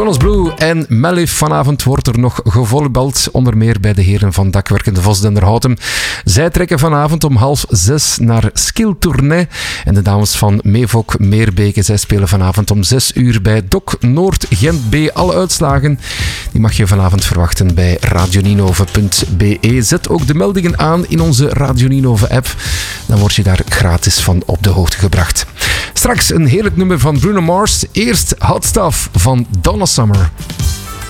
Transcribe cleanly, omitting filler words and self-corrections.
Jonas Blue en Melif. Vanavond wordt er nog gevolleybald, onder meer bij de heren van Dakwerkende Vosdenderhouten. Zij trekken vanavond om 5:30 naar Skiltournai. En de dames van Meevok Meerbeke, zij spelen vanavond om 6:00 bij Dok Noord Gent B. Alle uitslagen die mag je vanavond verwachten bij radioninove.be. Zet ook de meldingen aan in onze Radio Ninove app. Dan word je daar gratis van op de hoogte gebracht. Straks een heerlijk nummer van Bruno Mars. Eerst Hot Stuff van Donna Summer.